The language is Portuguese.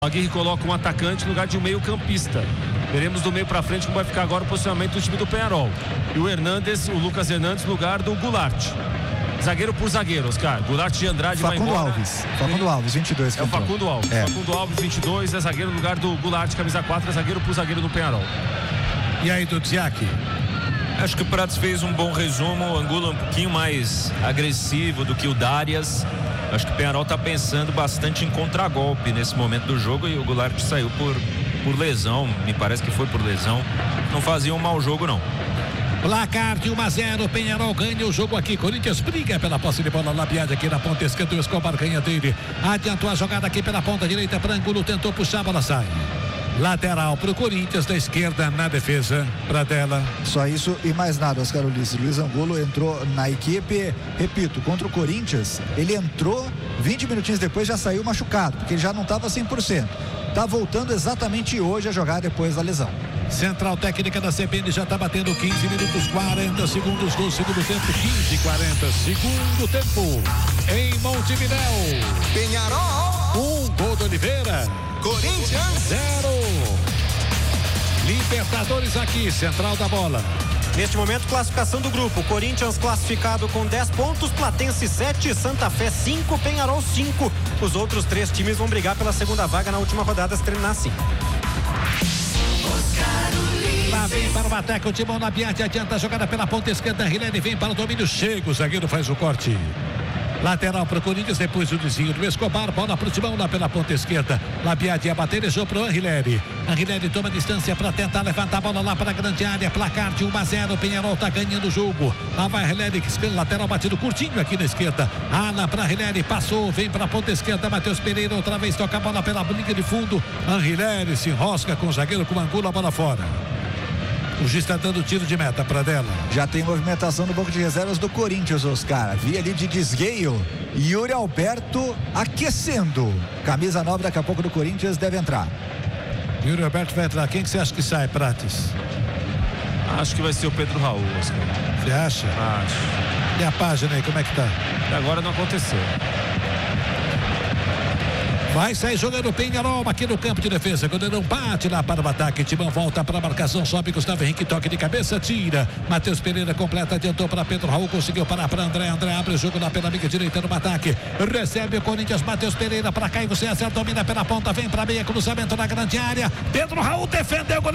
Aguirre coloca um atacante no lugar de um meio-campista. Veremos do meio para frente como vai ficar agora o posicionamento do time do Peñarol. E o Lucas Hernandes no lugar do Goulart. Zagueiro por zagueiro, Oscar. Goulart de Andrade vai embora. Facundo Alves, 22. É o Facundo Alves. É. Facundo Alves, 22, é zagueiro no lugar do Goulart, camisa 4, é zagueiro por zagueiro do Peñarol. E aí, Dudziak? Acho que o Prates fez um bom resumo. O Angulo é um pouquinho mais agressivo do que o Darias. Acho que o Peñarol está pensando bastante em contragolpe nesse momento do jogo e o Goulart saiu por lesão, me parece que foi por lesão. Não fazia um mau jogo, não. Placar de 1-0, Peñarol ganha o jogo aqui. Corinthians briga pela posse de bola. Labiade aqui na ponta esquerda, o Escobar ganha dele. Adiantou a jogada aqui pela ponta direita para Angulo, tentou puxar, a bola sai. Lateral para o Corinthians, da esquerda na defesa, para dela. Só isso e mais nada, Oscar Ulisses. Luiz Angulo entrou na equipe, repito, contra o Corinthians, ele entrou 20 minutinhos depois, já saiu machucado, porque ele já não estava 100%. Tá voltando exatamente hoje a jogar depois da lesão. Central técnica da CBN já está batendo 15 minutos, 40 segundos do segundo tempo, 15:40, segundo tempo, em Montevidéu. Peñarol 1 gol do Oliveira. Corinthians 0. Libertadores aqui, central da bola. Neste momento, classificação do grupo. Corinthians classificado com 10 pontos, Platense 7, Santa Fé 5, Peñarol 5. Os outros 3 times vão brigar pela segunda vaga na última rodada, se terminar assim. Lá vem para o ataque, o Timão Labiade adianta a jogada pela ponta esquerda, Rilene vem para o domínio, chega, o zagueiro faz o corte. Lateral para o Corinthians, depois o desvio do Escobar, bola para o Timão lá pela ponta esquerda. Labiade ia bater, deixou para o Anrileri. Anrileri toma distância para tentar levantar a bola lá para a grande área. Placar de 1-0, Peñarol está ganhando o jogo. Lá vai Anrileri, lateral batido curtinho aqui na esquerda. Ala para Anrileri, passou, vem para a ponta esquerda. Matheus Pereira outra vez toca a bola pela linha de fundo. Anrileri se enrosca com o zagueiro, com o Angulo, a bola fora. O juiz está dando tiro de meta para dela. Já tem movimentação no banco de reservas do Corinthians, Oscar. Via ali de desgueio. Yuri Alberto aquecendo. Camisa 9 daqui a pouco do Corinthians deve entrar. Yuri Alberto vai entrar. Quem que você acha que sai, Prates? Acho que vai ser o Pedro Raul, Oscar. Você acha? Acho. E a página aí, como é que tá? Até agora não aconteceu. Vai sair jogando o Peñarol aqui no campo de defesa. Goleirão bate lá para o ataque. Timão volta para a marcação. Sobe Gustavo Henrique, toque de cabeça, tira. Matheus Pereira completa, adiantou para Pedro Raul. Conseguiu parar para André. André abre o jogo lá pela amiga direita no ataque. Recebe o Corinthians. Matheus Pereira para cá e você acerta, domina pela ponta. Vem para a meia, cruzamento na grande área. Pedro Raul defendeu.